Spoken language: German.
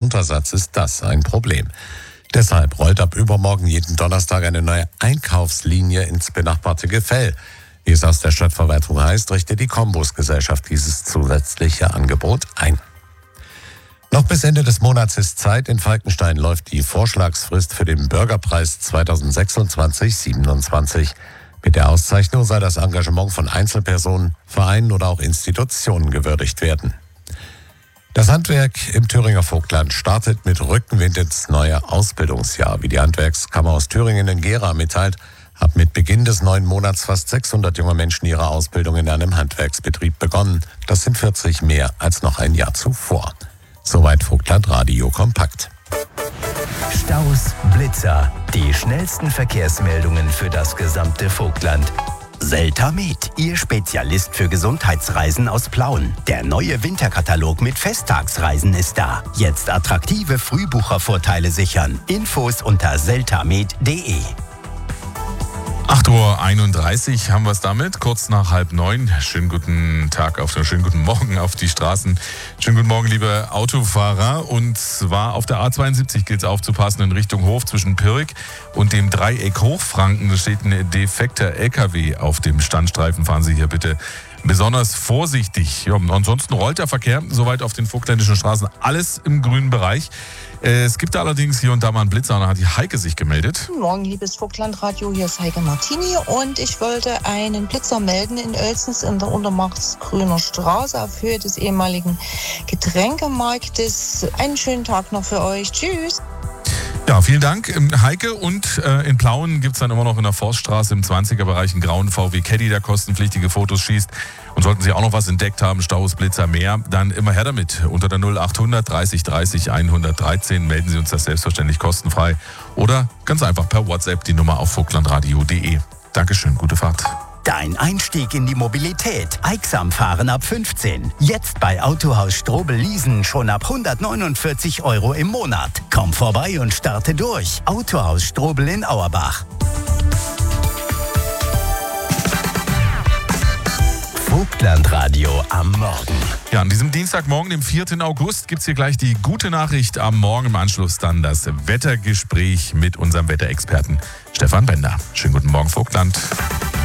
Untersatz ist das ein Problem. Deshalb rollt ab übermorgen jeden Donnerstag eine neue Einkaufslinie ins benachbarte Gefell. Wie es aus der Stadtverwaltung heißt, richtet die Kombus-Gesellschaft dieses zusätzliche Angebot ein. Noch bis Ende des Monats ist Zeit. In Falkenstein läuft die Vorschlagsfrist für den Bürgerpreis 2026/27. Mit der Auszeichnung soll das Engagement von Einzelpersonen, Vereinen oder auch Institutionen gewürdigt werden. Das Handwerk im Thüringer Vogtland startet mit Rückenwind ins neue Ausbildungsjahr. Wie die Handwerkskammer aus Thüringen in Gera mitteilt, haben mit Beginn des neuen Monats fast 600 junge Menschen ihre Ausbildung in einem Handwerksbetrieb begonnen. Das sind 40 mehr als noch ein Jahr zuvor. Soweit Vogtland Radio Kompakt. Staus, Blitzer, die schnellsten Verkehrsmeldungen für das gesamte Vogtland. Seltamed, Ihr Spezialist für Gesundheitsreisen aus Plauen. Der neue Winterkatalog mit Festtagsreisen ist da. Jetzt attraktive Frühbuchervorteile sichern. Infos unter seltamed.de. 8:31 Uhr haben wir es damit, kurz nach 8:30. Schönen guten Morgen auf die Straßen. Schönen guten Morgen, liebe Autofahrer. Und zwar auf der A72 gilt es aufzupassen in Richtung Hof zwischen Pirk und dem Dreieck Hochfranken. Da steht ein defekter LKW auf dem Standstreifen. Fahren Sie hier bitte besonders vorsichtig. Ja, ansonsten rollt der Verkehr soweit auf den vogtländischen Straßen alles im grünen Bereich. Es gibt allerdings hier und da mal einen Blitzer, und da hat die Heike sich gemeldet. Guten Morgen, liebes Vogtlandradio, hier ist Heike Martini und ich wollte einen Blitzer melden in Oelsens in der Untermachtsgrüner Straße auf Höhe des ehemaligen Getränkemarktes. Einen schönen Tag noch für euch. Tschüss. Ja, vielen Dank, Heike. Und in Plauen gibt es dann immer noch in der Forststraße im 20er-Bereich einen grauen VW Caddy, der kostenpflichtige Fotos schießt. Und sollten Sie auch noch was entdeckt haben, Staus, Blitzer, mehr, dann immer her damit. Unter der 0800 30 30 113 melden Sie uns das selbstverständlich kostenfrei. Oder ganz einfach per WhatsApp die Nummer auf vogtlandradio.de. Dankeschön, gute Fahrt. Dein Einstieg in die Mobilität. Eiksam fahren ab 15. Jetzt bei Autohaus Strobel-Liesen schon ab 149 € im Monat. Komm vorbei und starte durch. Autohaus Strobel in Auerbach. Vogtlandradio am Morgen. Ja, an diesem Dienstagmorgen, dem 4. August, gibt es hier gleich die gute Nachricht. Am Morgen im Anschluss dann das Wettergespräch mit unserem Wetterexperten Stefan Bender. Schönen guten Morgen, Vogtland.